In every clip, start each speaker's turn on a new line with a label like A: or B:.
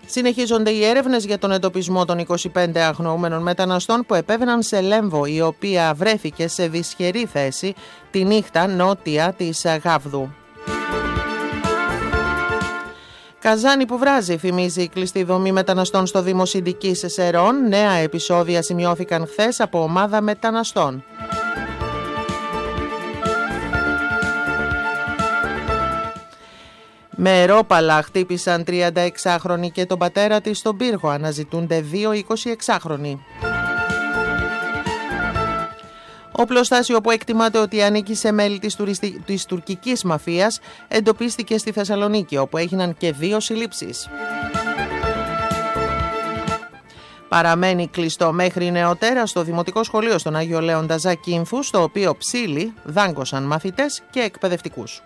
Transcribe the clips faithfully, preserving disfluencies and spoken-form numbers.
A: Συνεχίζονται οι έρευνες για τον εντοπισμό των είκοσι πέντε αγνοούμενων μεταναστών που επέβαιναν σε Λέμβο, η οποία βρέθηκε σε δυσχερή θέση τη νύχτα νότια της Γάβδου. Καζάνι που βράζει, θυμίζει η κλειστή δομή μεταναστών στο Δήμο Συντικής Σερών. Νέα επεισόδια σημειώθηκαν χθες από ομάδα μεταναστών. Με ρόπαλα χτύπησαν τριανταεξάχρονη και τον πατέρα της στον πύργο. Αναζητούνται δύο εικοσιεξάχρονοι. Οπλοστάσιο που εκτιμάται ότι ανήκει σε μέλη της, τουριστι... της τουρκικής μαφίας εντοπίστηκε στη Θεσσαλονίκη, όπου έγιναν και δύο συλλήψεις. Παραμένει κλειστό μέχρι νεοτέρα στο Δημοτικό Σχολείο στον Άγιο Λέοντα Ζακίνθου, στο οποίο ψήλοι δάγκωσαν μαθητές και εκπαιδευτικούς.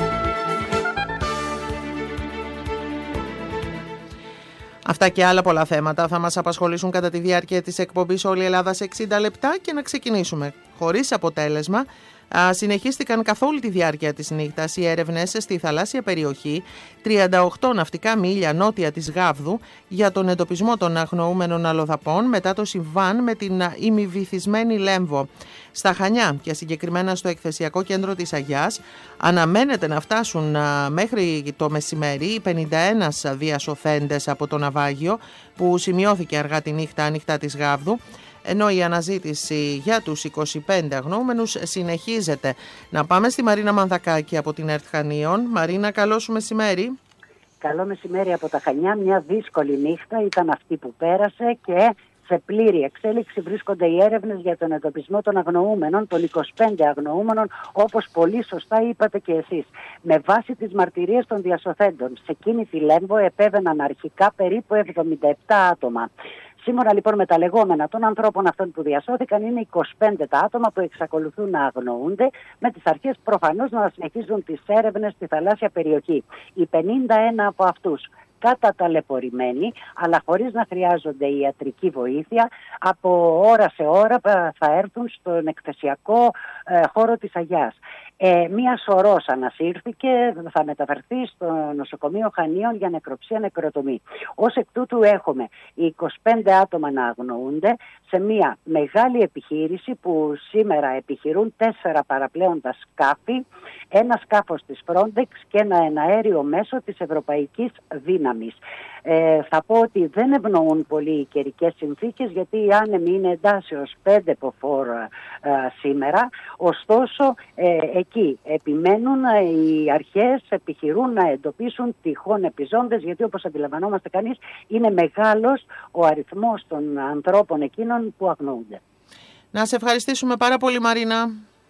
A: Αυτά και άλλα πολλά θέματα θα μας απασχολήσουν κατά τη διάρκεια της εκπομπής Όλη η Ελλάδα σε εξήντα λεπτά, και να ξεκινήσουμε. Χωρίς αποτέλεσμα, α, συνεχίστηκαν καθ' όλη τη διάρκεια της νύχτας οι έρευνες στη θαλάσσια περιοχή τριάντα οκτώ ναυτικά μίλια νότια της Γάβδου για τον εντοπισμό των αγνοούμενων αλλοδαπών μετά το συμβάν με την ημιβυθισμένη Λέμβο. Στα Χανιά και συγκεκριμένα στο εκθεσιακό κέντρο της Αγιάς αναμένεται να φτάσουν α, μέχρι το μεσημέρι οι πενήντα ένα διασωθέντες από το ναυάγιο που σημειώθηκε αργά τη νύχτα ανοιχτά της Γάβδου, ενώ η αναζήτηση για τους είκοσι πέντε αγνοούμενους συνεχίζεται. Να πάμε στη Μαρίνα Μανδακάκη από την ΕΡΤ Χανίων. Μαρίνα, καλό σου μεσημέρι.
B: Καλό μεσημέρι από τα Χανιά. Μια δύσκολη νύχτα ήταν αυτή που πέρασε και σε πλήρη εξέλιξη βρίσκονται οι έρευνες για τον εντοπισμό των αγνοούμενων, των είκοσι πέντε αγνοούμενων, όπως πολύ σωστά είπατε και εσείς. Με βάση τις μαρτυρίες των διασωθέντων, σε εκείνη τη Λέμβο επέβαιναν αρχικά περίπου εβδομήντα επτά άτομα. Σύμφωνα λοιπόν με τα λεγόμενα των ανθρώπων αυτών που διασώθηκαν, είναι είκοσι πέντε τα άτομα που εξακολουθούν να αγνοούνται, με τις αρχές προφανώς να συνεχίζουν τις έρευνες στη θαλάσσια περιοχή. Οι πενήντα ένα από αυτούς καταταλαιπωρημένοι, αλλά χωρίς να χρειάζονται ιατρική βοήθεια, από ώρα σε ώρα θα έρθουν στον εκθεσιακό ε, χώρο της Αγιάς. Ε, μία σωρός ανασύρθηκε, θα μεταφερθεί στο νοσοκομείο Χανίων για νεκροψία νεκροτομή. Ως εκ τούτου έχουμε είκοσι πέντε άτομα να αγνοούνται σε μία μεγάλη επιχείρηση που σήμερα επιχειρούν τέσσερα παραπλέοντα σκάφη, ένα σκάφος της Frontex και ένα εναέριο μέσο της Ευρωπαϊκής Δύναμης. Ε, θα πω ότι δεν ευνοούν πολύ οι καιρικές συνθήκες, γιατί οι άνεμοι είναι εντάσσεως πέντε μποφόρ ε, σήμερα. Ωστόσο ε, εκεί επιμένουν ε, οι αρχές, επιχειρούν να εντοπίσουν τυχόν επιζώντες, γιατί όπως αντιλαμβανόμαστε κανείς είναι μεγάλος ο αριθμός των ανθρώπων εκείνων που αγνοούνται.
A: Να σε ευχαριστήσουμε πάρα πολύ, Μαρίνα.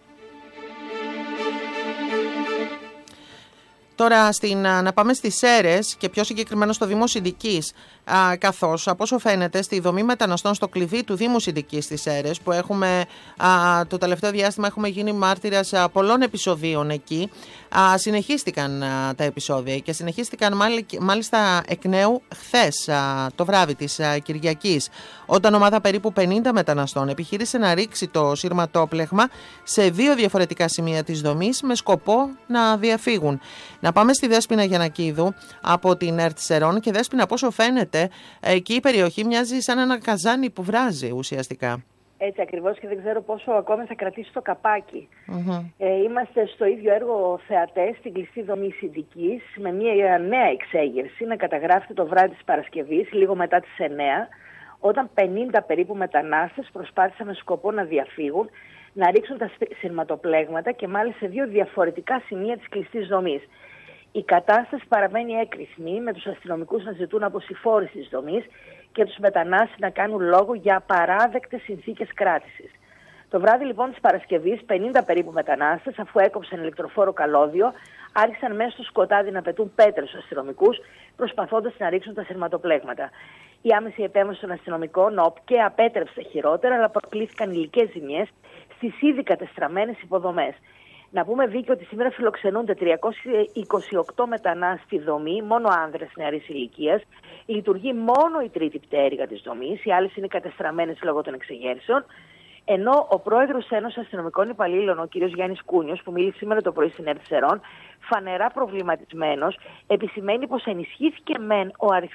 A: Τώρα στην, να πάμε στις Σέρρες και πιο συγκεκριμένα στο Δήμο Συντικής, α, καθώς από όσο φαίνεται στη δομή μεταναστών στο κλειδί του Δήμου Συντικής στις Σέρρες, που έχουμε α, το τελευταίο διάστημα έχουμε γίνει μάρτυρας α, πολλών επεισοδίων εκεί, α, συνεχίστηκαν α, τα επεισόδια και συνεχίστηκαν μάλιστα εκ νέου χθες α, το βράδυ της α, Κυριακής, όταν ομάδα περίπου πενήντα μεταναστών επιχείρησε να ρίξει το σειρματόπλεγμα σε δύο διαφορετικά σημεία της δομής με σκοπό να διαφύγουν. Να πάμε στη Δέσποινα Γιαννακίδου από την ΕΡΤ Σερών. Και Δέσποινα, πόσο φαίνεται, εκεί η περιοχή μοιάζει σαν ένα καζάνι που βράζει ουσιαστικά.
C: Έτσι ακριβώς, και δεν ξέρω πόσο ακόμη θα κρατήσει το καπάκι.
A: Mm-hmm.
C: Ε, είμαστε στο ίδιο έργο θεατές, στην κλειστή δομή Συντικής, με μια νέα εξέγερση να καταγράφεται το βράδυ της Παρασκευής, λίγο μετά τις εννέα, όταν πενήντα περίπου μετανάστες προσπάθησαν με σκοπό να διαφύγουν, να ρίξουν τα σειρματοπλέγματα και μάλιστα σε δύο διαφορετικά σημεία της κλειστής δομής. Η κατάσταση παραμένει έκρηθμη, με τους αστυνομικούς να ζητούν αποσυφόρηση της δομής και τους μετανάστες να κάνουν λόγο για απαράδεκτες συνθήκες κράτησης. Το βράδυ λοιπόν της Παρασκευής, πενήντα περίπου μετανάστες, αφού έκοψαν ηλεκτροφόρο καλώδιο, άρχισαν μέσα στο σκοτάδι να πετούν πέτρες στους αστυνομικούς, προσπαθώντας να ρίξουν τα σειρματοπλέγματα. Η άμεση επέμβαση των αστυνομικών όπκε απέτρεψε χειρότερα, αλλά προκλήθηκαν υλικές ζημιές στις ήδη κατεστραμμένες υποδομές. Να πούμε, Βίκη, ότι σήμερα φιλοξενούνται τριακόσιοι είκοσι οκτώ μετανάστες στη δομή, μόνο άνδρες νεαρής ηλικίας. Λειτουργεί μόνο η τρίτη πτέρυγα της δομής, οι άλλες είναι κατεστραμμένες λόγω των εξεγέρσεων. Ενώ ο πρόεδρος Ένωσης Αστυνομικών Υπαλλήλων, ο κ. Γιάννης Κούνιος, που μίλησε σήμερα το πρωί στην ΕΡΤ Σερών, φανερά προβληματισμένος, επισημαίνει πως ενισχύθηκε μεν ο αριθμός των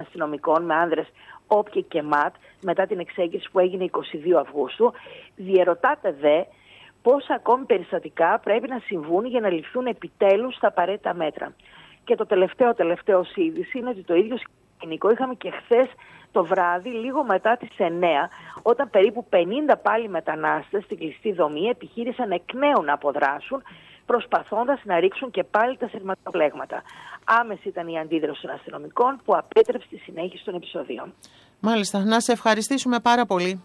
C: αστυνομικών με άνδρες Όπιε και ΜΑΤ μετά την εξέγερση που έγινε εικοστή δεύτερη Αυγούστου. Διερωτάται δε πόσα ακόμη περιστατικά πρέπει να συμβούν για να ληφθούν επιτέλους τα απαραίτητα μέτρα. Και το τελευταίο τελευταίο είδηση είναι ότι το ίδιο σκηνικό είχαμε και χθες το βράδυ, λίγο μετά τις εννέα, όταν περίπου πενήντα πάλι μετανάστες στην κλειστή δομή επιχείρησαν εκ νέου να αποδράσουν, προσπαθώντας να ρίξουν και πάλι τα σειρματοπλέγματα. Άμεση ήταν η αντίδραση των αστυνομικών που απέτρεψε τη συνέχιση των επεισοδίων.
A: Μάλιστα. Να σε ευχαριστήσουμε πάρα πολύ.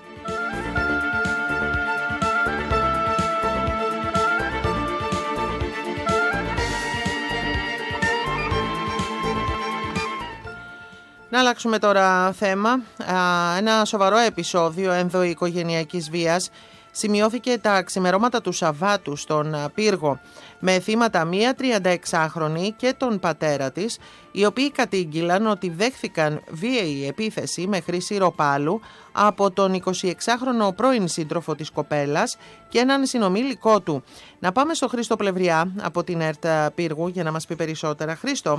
A: Να αλλάξουμε τώρα θέμα. Ένα σοβαρό επεισόδιο ενδοοικογενειακής βίας σημειώθηκε τα ξημερώματα του Σαββάτου στον Πύργο με θύματα μία τριανταεξάχρονη και τον πατέρα της, οι οποίοι κατήγγυλαν ότι δέχθηκαν βίαιη επίθεση με χρήση ροπάλου από τον εικοσιεξάχρονο πρώην σύντροφο της κοπέλας και έναν συνομήλικό του. Να πάμε στο Χρήστο Πλευριά από την ΕΡΤ Πύργου για να μας πει περισσότερα. Χρήστο.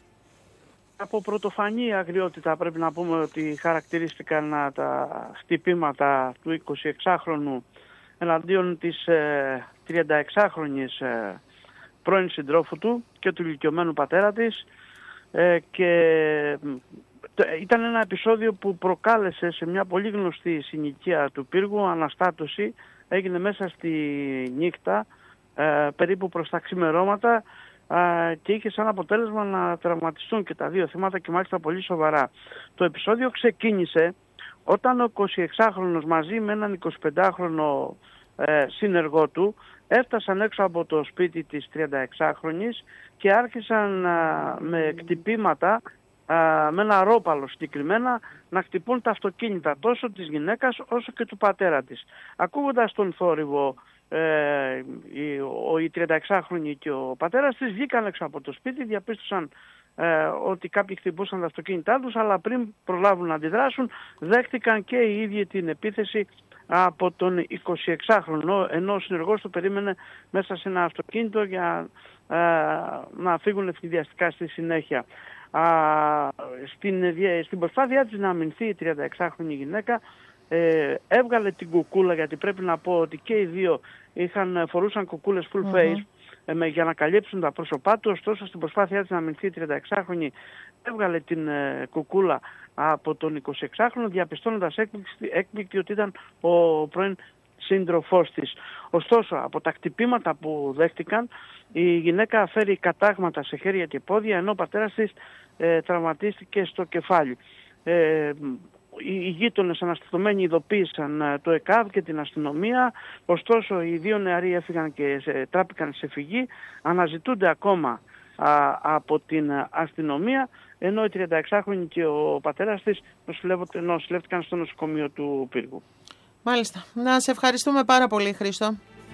D: Από πρωτοφανή αγριότητα πρέπει να πούμε ότι χαρακτηρίστηκαν τα χτυπήματα του εικοσιεξάχρονου εναντίον της ε, τριανταεξάχρονης ε, πρώην συντρόφου του και του ηλικιωμένου πατέρα της ε, και ε, ήταν ένα επεισόδιο που προκάλεσε σε μια πολύ γνωστή συνοικία του Πύργου αναστάτωση. Έγινε μέσα στη νύχτα ε, περίπου προς τα ξημερώματα και είχε σαν αποτέλεσμα να τραυματιστούν και τα δύο θύματα και μάλιστα πολύ σοβαρά. Το επεισόδιο ξεκίνησε όταν ο εικοσιεξάχρονος μαζί με έναν εικοσιπεντάχρονο ε, συνεργό του έφτασαν έξω από το σπίτι της τριανταεξάχρονης και άρχισαν α, με κτυπήματα, α, με ένα ρόπαλο συγκεκριμένα, να χτυπούν τα αυτοκίνητα τόσο της γυναίκας όσο και του πατέρα της. Ακούγοντας τον θόρυβο, Ε, η, ο, η τριανταεξάχρονη και ο πατέρας της βγήκαν έξω από το σπίτι, διαπίστωσαν ε, ότι κάποιοι χτυπούσαν τα αυτοκίνητά τους, αλλά πριν προλάβουν να αντιδράσουν δέχτηκαν και οι ίδιοι την επίθεση από τον εικοσιεξάχρονο, ενώ ο συνεργός του περίμενε μέσα σε ένα αυτοκίνητο για ε, να φύγουν ευνηδιαστικά στη συνέχεια. Α, στην, στην προσπάθειά της να αμυνθεί η τριανταεξάχρονη γυναίκα, Ε, έβγαλε την κουκούλα, γιατί πρέπει να πω ότι και οι δύο είχαν, φορούσαν κουκούλες full face mm-hmm. ε, με, για να καλύψουν τα πρόσωπά του. Ωστόσο στην προσπάθειά της να αμυνθεί η τριανταεξάχρονη έβγαλε την ε, κουκούλα από τον εικοσιεξάχρονο, διαπιστώνοντας έκπληκτη, έκπληκτη ότι ήταν ο πρώην σύντροφός της. Ωστόσο από τα χτυπήματα που δέχτηκαν η γυναίκα φέρει κατάγματα σε χέρια και πόδια, ενώ ο πατέρας της ε, τραυματίστηκε στο κεφάλι. Ε, Οι γείτονες αναστατωμένοι ειδοποίησαν το ΕΚΑΒ και την αστυνομία, ωστόσο οι δύο νεαροί έφυγαν και σε, τράπηκαν σε φυγή, αναζητούνται ακόμα α, από την αστυνομία, ενώ η τριανταεξάχρονη και ο πατέρας της νοσηλεύτηκαν στο νοσοκομείο του Πύργου.
A: Μάλιστα. Να σε ευχαριστούμε πάρα πολύ, Χρήστο.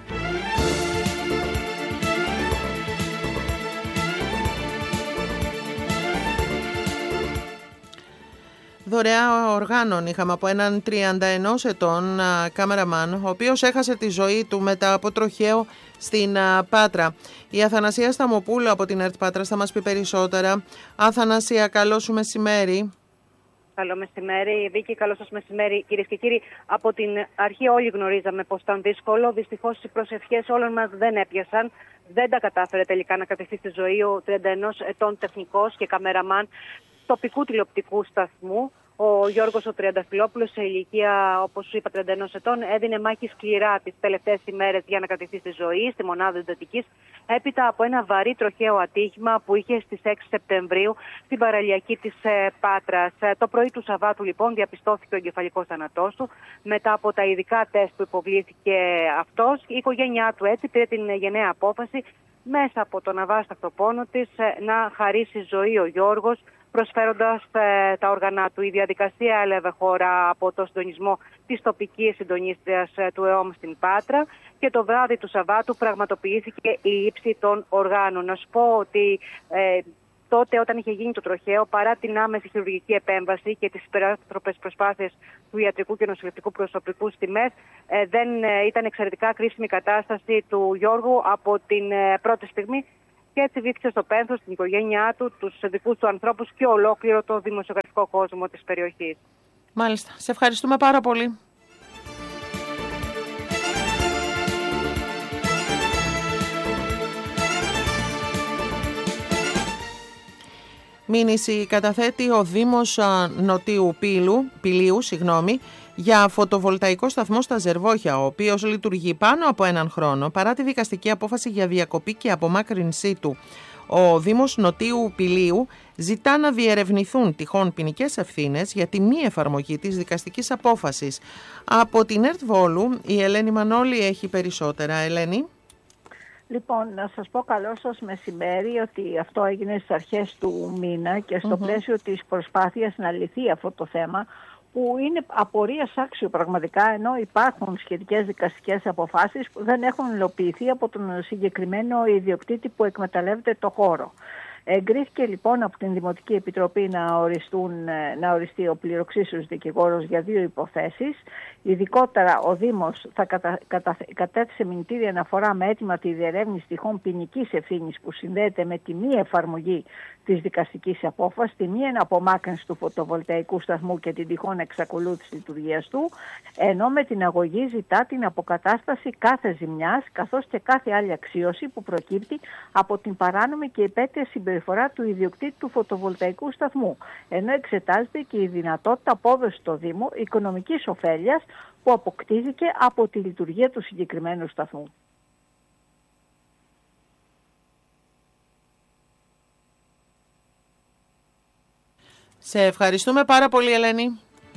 A: Δωρεά οργάνων είχαμε από έναν τριάντα ενός ετών κάμεραμαν, ο οποίος έχασε τη ζωή του μετά από τροχαίο στην α, Πάτρα. Η Αθανασία Σταμοπούλου από την ΕΡΤ Πάτρας θα μας πει περισσότερα. Αθανασία, καλό σου μεσημέρι.
E: Καλό μεσημέρι, Βίκη, καλό σας μεσημέρι, κυρίες και κύριοι. Από την αρχή όλοι γνωρίζαμε πως ήταν δύσκολο. Δυστυχώς οι προσευχές όλων μας δεν έπιασαν. Δεν τα κατάφερε τελικά να κρατηθεί στη ζωή ο τριάντα ενός ετών τεχνικός και καμεραμάν τοπικού τηλεοπτικού σταθμού. Ο Γιώργος ο Τριανταφυλόπουλος, σε ηλικία, όπως σου είπα, τριάντα ενός ετών, έδινε μάχη σκληρά τις τελευταίες ημέρες για να κρατηθεί στη ζωή, στη μονάδα εντατικής, έπειτα από ένα βαρύ τροχαίο ατύχημα που είχε στις έξι Σεπτεμβρίου στην παραλιακή της ε, Πάτρας. Ε, το πρωί του Σαββάτου, λοιπόν, διαπιστώθηκε ο εγκεφαλικός θάνατός του. Μετά από τα ειδικά τεστ που υποβλήθηκε αυτός, η οικογένειά του έτσι πήρε την γενναία απόφαση, μέσα από τον αβάσταχτο πόνο της, ε, να χαρίσει ζωή ο Γιώργος, προσφέροντας ε, τα όργανα του. Η διαδικασία έλαβε χώρα από το συντονισμό της τοπικής συντονίστριας ε, του ΕΟΜ στην Πάτρα και το βράδυ του Σαββάτου πραγματοποιήθηκε η λήψη των οργάνων. Να σου πω ότι ε, τότε, όταν είχε γίνει το τροχαίο, παρά την άμεση χειρουργική επέμβαση και τις υπεράνθρωπες προσπάθειες του ιατρικού και νοσηλευτικού προσωπικού στη ΜΕΘ, ε, δεν ε, ήταν εξαιρετικά κρίσιμη η κατάσταση του Γιώργου από την ε, πρώτη στιγμή. Και έτσι βήθησε στο πένθος την οικογένειά του, τους δικούς του ανθρώπους και ολόκληρο το δημοσιογραφικό ναυτικό κόσμο της περιοχής.
A: Μάλιστα. Σε ευχαριστούμε πάρα πολύ. Μήνυση καταθέτει ο Δήμος Νοτίου Πύλου, Πηλίου συγγνώμη, για φωτοβολταϊκό σταθμό στα Ζερβόχια, ο οποίος λειτουργεί πάνω από έναν χρόνο παρά τη δικαστική απόφαση για διακοπή και απομάκρυνσή του. Ο Δήμος Νοτίου Πηλίου ζητά να διερευνηθούν τυχόν ποινικές ευθύνες για τη μη εφαρμογή της δικαστικής απόφασης. Από την ΕΡΤ Βόλου η Ελένη Μανώλη έχει περισσότερα. Ελένη.
F: Λοιπόν, να σας πω καλό σας μεσημέρι ότι αυτό έγινε στις αρχές του μήνα και στο mm-hmm. πλαίσιο της προσπάθειας να λυθεί αυτό το θέμα, που είναι απορίας άξιο πραγματικά, ενώ υπάρχουν σχετικές δικαστικές αποφάσεις που δεν έχουν υλοποιηθεί από τον συγκεκριμένο ιδιοκτήτη που εκμεταλλεύεται το χώρο. Εγκρίθηκε λοιπόν από την Δημοτική Επιτροπή να, οριστούν, να οριστεί ο πληροξήσεως δικηγόρος για δύο υποθέσεις. Ειδικότερα ο Δήμος θα κατα, κατα, κατέθεσε μηνυτήρια αναφορά με αίτημα τη διερεύνηση τυχόν ποινικής ευθύνης που συνδέεται με τη μη εφαρμογή της δικαστικής απόφασης, τη μη απομάκρυνση του φωτοβολταϊκού σταθμού και την τυχόν εξακολούθηση λειτουργίας του, ενώ με την αγωγή ζητά την αποκατάσταση κάθε ζημιάς καθώς και κάθε άλλη αξίωση που προκύπτει από την παράνομη και υπέτεια συμπεριφορά του ιδιοκτήτη του φωτοβολταϊκού σταθμού, ενώ εξετάζεται και η δυνατότητα απόδοση στο Δήμο οικονομικής ωφέλειας που αποκτήθηκε από τη λειτουργία του συγκεκριμένου σταθμού.
A: Σε ευχαριστούμε πάρα πολύ, Ελένη.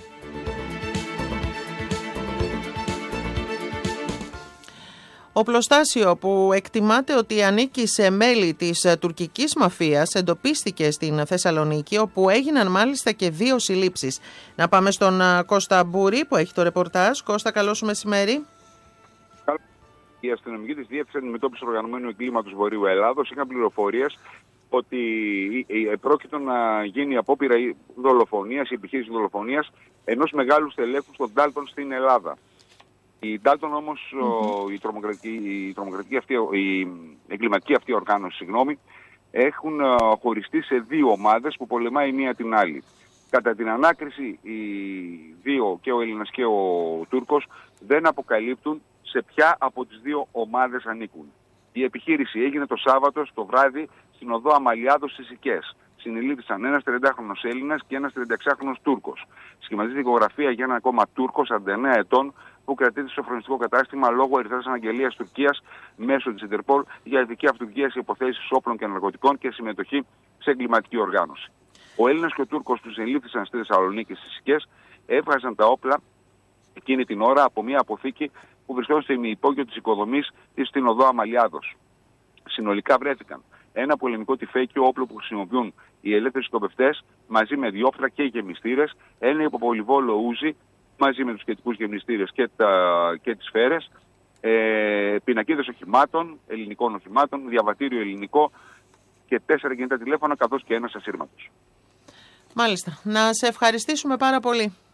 A: Οπλοστάσιο που εκτιμάται ότι ανήκει σε μέλη της τουρκικής μαφίας εντοπίστηκε στην Θεσσαλονίκη, όπου έγιναν μάλιστα και δύο συλλήψεις. Να πάμε στον Κώστα Μπούρη που έχει το ρεπορτάζ. Κώστα, καλό σου μεσημέρι.
G: Οι αστυνομικοί της Διεύθυνσης Αντιμετώπισης Οργανωμένου Εγκλήματος Βορείου Ελλάδος είχαν πληροφορίες ότι πρόκειται να γίνει απόπειρα δολοφονίας, η επιχείρηση δολοφονίας ενός μεγάλου στελέχου στον Ντάλτον στην Ελλάδα. Η Ντάλτον όμως, mm-hmm. η, τρομοκρατική, η, τρομοκρατική αυτή, η εγκληματική αυτή οργάνωση, συγγνώμη, έχουν χωριστεί σε δύο ομάδες που πολεμάει η μία την άλλη. Κατά την ανάκριση, οι δύο, και ο Έλληνας και ο Τούρκος, δεν αποκαλύπτουν σε ποια από τις δύο ομάδες ανήκουν. Η επιχείρηση έγινε το Σάββατο στο βράδυ στην οδό Αμαλιάδος στις Σικές. Συνελήφθησαν ένας τριαντάχρονος Έλληνας και ένας τριανταεξάχρονος Τούρκος. Σχηματίζεται δικογραφία για ένα ακόμα Τούρκο σαράντα εννέα ετών που κρατείται στο φρονιστικό κατάστημα λόγω ερυθράς αναγγελίας Τουρκίας μέσω της Ιντερπολ για ειδική αυτοργία σε υποθέσεις όπλων και ναρκωτικών και συμμετοχή σε εγκληματική οργάνωση. Ο Έλληνας και ο Τούρκος που συνελήφθησαν στη Θεσσαλονίκη στις Σικές έβγαζαν τα όπλα εκείνη την ώρα από μια αποθήκη που βρισκόταν στο ημιυπόγειο της οικοδομής της στην οδό Αμαλιάδος. Συνολικά βρέθηκαν ένα πολεμικό τυφέκιο, όπλο που χρησιμοποιούν οι ελεύθεροι σκοπευτές, μαζί με διόπτρα και γεμιστήρες, ένα υποπολιβόλο ούζι μαζί με τους σχετικούς γεμιστήρες και, τα, και τις σφαίρες, ε, πινακίδες οχημάτων, ελληνικών οχημάτων, διαβατήριο ελληνικό και τέσσερα κινητά τηλέφωνα καθώς και ένας ασύρματος.
A: Μάλιστα. Να σε ευχαριστήσουμε πάρα πολύ.